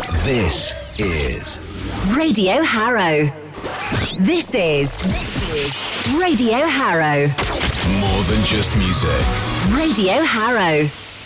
This is Radio Harrow. This is Radio Harrow. more than just music. Radio Harrow.